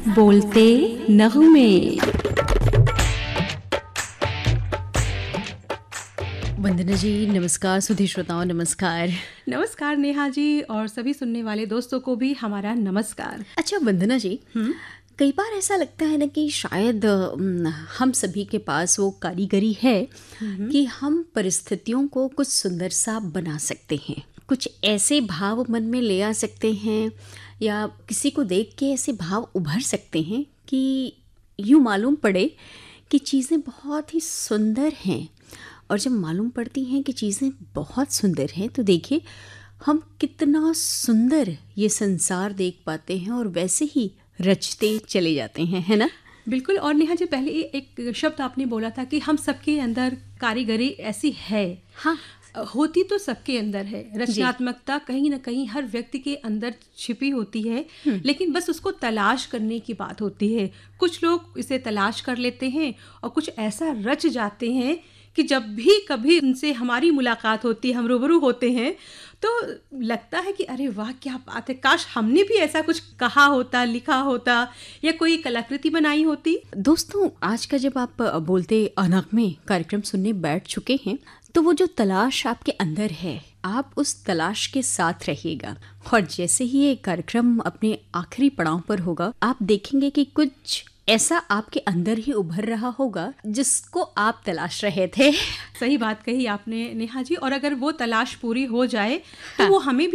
बोलते नगमे। वंदना जी नमस्कार, सुधी श्रोताओं नमस्कार। नमस्कार नेहा जी, और सभी सुनने वाले दोस्तों को भी हमारा नमस्कार। अच्छा वंदना जी, कई बार ऐसा लगता है ना कि शायद हम सभी के पास वो कारीगरी है कि हम परिस्थितियों को कुछ सुंदर सा बना सकते हैं, कुछ ऐसे भाव मन में ले आ सकते हैं या किसी को देख के ऐसे भाव उभर सकते हैं कि यूँ मालूम पड़े कि चीज़ें बहुत ही सुंदर हैं। और जब मालूम पड़ती हैं कि चीज़ें बहुत सुंदर हैं तो देखिए हम कितना सुंदर ये संसार देख पाते हैं और वैसे ही रचते चले जाते हैं, है ना? बिल्कुल। और नेहा जी, पहले एक शब्द आपने बोला था कि हम सबके अंदर कारीगरी ऐसी है। हाँ, होती तो सबके अंदर है, रचनात्मकता कहीं ना कहीं हर व्यक्ति के अंदर छिपी होती है, लेकिन बस उसको तलाश करने की बात होती है। कुछ लोग इसे तलाश कर लेते हैं और कुछ ऐसा रच जाते हैं कि जब भी कभी उनसे हमारी मुलाकात होती है, हम रूबरू होते हैं, तो लगता है कि अरे वाह क्या बात है, काश हमने भी ऐसा कुछ कहा होता, लिखा होता या कोई कलाकृति बनाई होती। दोस्तों आज का जब आप बोलते नगमे कार्यक्रम सुनने बैठ चुके हैं तो वो जो तलाश आपके अंदर है, आप उस तलाश के साथ रहिएगा। और जैसे ही ये कार्यक्रम अपने आखिरी पड़ाव पर होगा, आप देखेंगे कि कुछ ऐसा आपके अंदर ही उभर रहा होगा जिसको आप तलाश रहे थे। सही बात कही आपने नेहा जी। और अगर वो तलाश पूरी हो जाए तो वो हमें भी